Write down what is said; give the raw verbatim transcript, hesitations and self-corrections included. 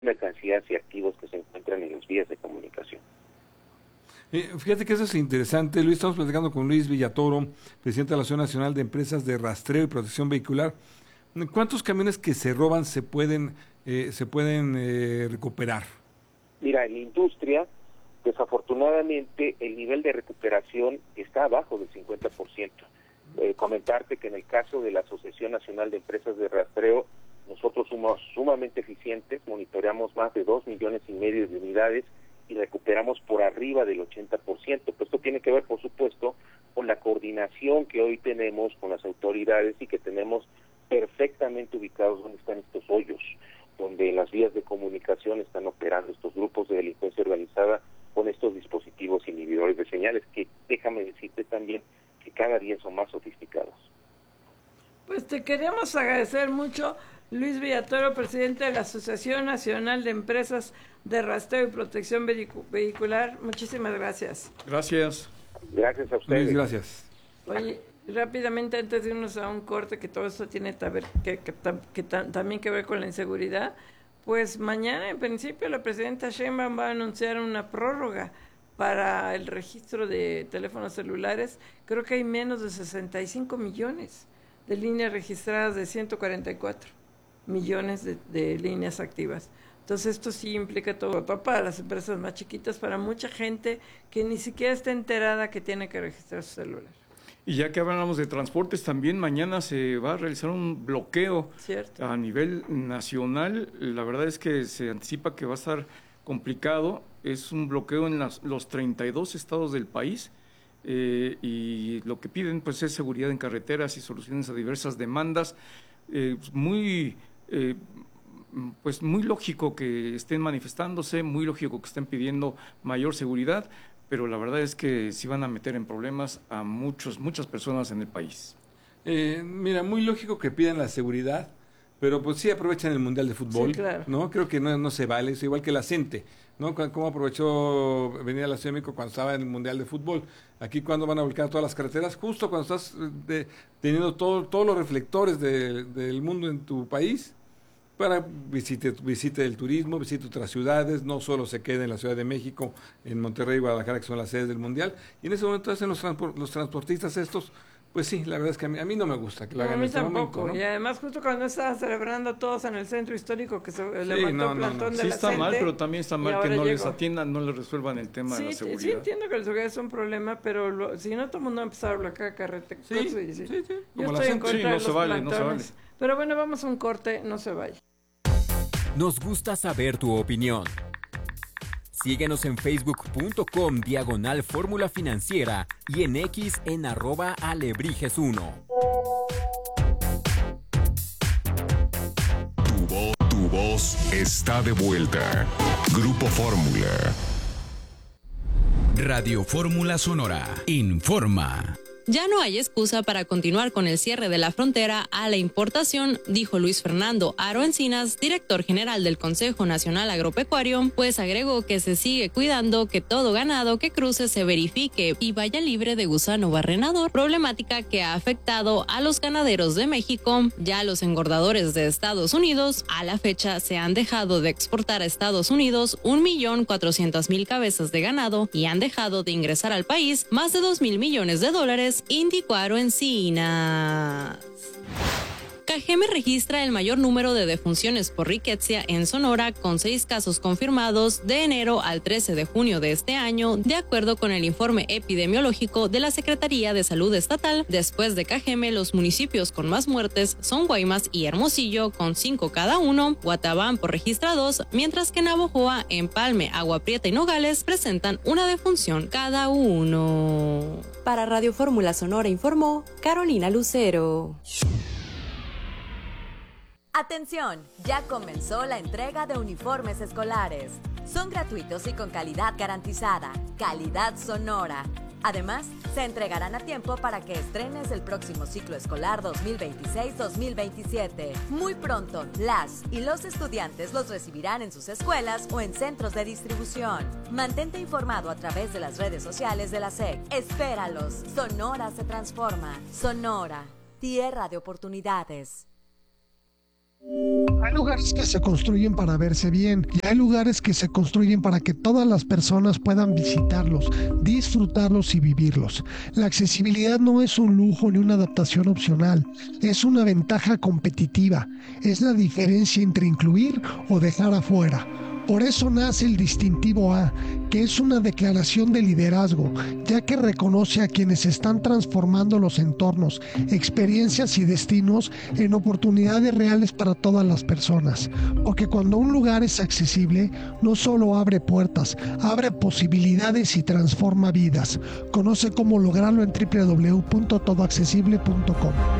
mercancías y activos que se encuentran en las vías de comunicación. Eh, fíjate que eso es interesante, Luis. Estamos platicando con Luis Villatoro, presidente de la Asociación Nacional de Empresas de Rastreo y Protección Vehicular. ¿Cuántos camiones que se roban se pueden eh, se pueden eh, recuperar? Mira, en la industria, desafortunadamente, el nivel de recuperación está abajo del cincuenta por ciento. Eh, comentarte que en el caso de la Asociación Nacional de Empresas de Rastreo, nosotros somos sumamente eficientes, monitoreamos más de dos millones y medio de unidades y recuperamos por arriba del ochenta por ciento. Pues esto tiene que ver, por supuesto, con la coordinación que hoy tenemos con las autoridades y que tenemos perfectamente ubicados donde están estos hoyos, donde en las vías de comunicación están operando estos grupos de delincuencia organizada con estos dispositivos inhibidores de señales, que déjame decirte también que cada día son más sofisticados. Pues te queremos agradecer mucho, Luis Villatoro, presidente de la Asociación Nacional de Empresas de Rastreo y Protección Vehicular. Muchísimas gracias. Gracias. Gracias a ustedes. Luis, gracias. Oye, rápidamente, antes de irnos a un corte, que todo esto tiene que ver, que, que, que también que ver con la inseguridad, pues mañana, en principio, la presidenta Sheinbaum va a anunciar una prórroga para el registro de teléfonos celulares. Creo que hay menos de sesenta y cinco millones de líneas registradas de ciento cuarenta y cuatro millones de, de líneas activas. Entonces esto sí implica todo, para las empresas más chiquitas, para mucha gente que ni siquiera está enterada que tiene que registrar su celular. Y ya que hablamos de transportes, también mañana se va a realizar un bloqueo Cierto. A nivel nacional. La verdad es que se anticipa que va a estar complicado. Es un bloqueo en las, los treinta y dos estados del país, eh, y lo que piden pues es seguridad en carreteras y soluciones a diversas demandas. Eh, muy eh, pues muy lógico que estén manifestándose, muy lógico que estén pidiendo mayor seguridad, pero la verdad es que sí van a meter en problemas a muchos, muchas personas en el país. Eh, mira, muy lógico que pidan la seguridad, pero pues sí aprovechan el Mundial de Fútbol, sí, claro. ¿no? Creo que no, no se vale, es igual que la CENTE, ¿no? ¿Cómo aprovechó venir a la Ciudad de México cuando estaba en el Mundial de Fútbol? Aquí, ¿cuándo van a volcar todas las carreteras? Justo cuando estás de, teniendo todo, todos los reflectores de, del mundo en tu país, para visite, visite el turismo, visite otras ciudades, no solo se quede en la Ciudad de México, en Monterrey y Guadalajara, que son las sedes del Mundial, y en ese momento hacen los, transport, los transportistas estos, pues sí, la verdad es que a mí, a mí no me gusta que lo no, hagan a mí en este tampoco, momento, ¿no? Y además justo cuando estaban celebrando todos en el centro histórico que se sí, levantó no, el plantón no, no. de Sí la está gente, mal, pero también está mal que no llegó. les atiendan, no les resuelvan el tema sí, de la seguridad. Sí, entiendo que la seguridad es un problema, pero lo, si no todo el mundo va a empezar a bloquear carreteras. Sí, sí, sí, sí. Yo Como estoy la en contra sí, de no los se vale, plantones. no se vale. Pero bueno, vamos a un corte, no se vaya. Nos gusta saber tu opinión. Síguenos en facebook.com diagonal fórmula financiera y en X en arroba alebrijes uno. Tu voz, tu voz está de vuelta. Grupo Fórmula. Radio Fórmula Sonora informa. Ya no hay excusa para continuar con el cierre de la frontera a la importación, dijo Luis Fernando Aro Encinas, director general del Consejo Nacional Agropecuario, pues agregó que se sigue cuidando que todo ganado que cruce se verifique y vaya libre de gusano barrenador, problemática que ha afectado a los ganaderos de México. Ya los engordadores de Estados Unidos, a la fecha, se han dejado de exportar a Estados Unidos un millón cuatrocientas mil cabezas de ganado y han dejado de ingresar al país más de dos mil millones de dólares, indicó Aro Encinas. Cajeme registra el mayor número de defunciones por riqueza en Sonora, con seis casos confirmados de enero al trece de junio de este año, de acuerdo con el informe epidemiológico de la Secretaría de Salud Estatal. Después de Cajeme, los municipios con más muertes son Guaymas y Hermosillo, con cinco cada uno. Guatabampo registra dos, mientras que Navojoa, Empalme, Agua Prieta y Nogales presentan una defunción cada uno. Para Radio Fórmula Sonora informó Carolina Lucero. Atención, ya comenzó la entrega de uniformes escolares. Son gratuitos y con calidad garantizada, calidad Sonora. Además, se entregarán a tiempo para que estrenes el próximo ciclo escolar dos mil veintiséis dos mil veintisiete. Muy pronto, las y los estudiantes los recibirán en sus escuelas o en centros de distribución. Mantente informado a través de las redes sociales de la S E C. Espéralos. Sonora se transforma. Sonora, tierra de oportunidades. Hay lugares que se construyen para verse bien y hay lugares que se construyen para que todas las personas puedan visitarlos, disfrutarlos y vivirlos. La accesibilidad no es un lujo ni una adaptación opcional, es una ventaja competitiva, es la diferencia entre incluir o dejar afuera. Por eso nace el distintivo A, que es una declaración de liderazgo, ya que reconoce a quienes están transformando los entornos, experiencias y destinos en oportunidades reales para todas las personas. Porque cuando un lugar es accesible, no solo abre puertas, abre posibilidades y transforma vidas. Conoce cómo lograrlo en doble u doble u doble u punto todo accesible punto com.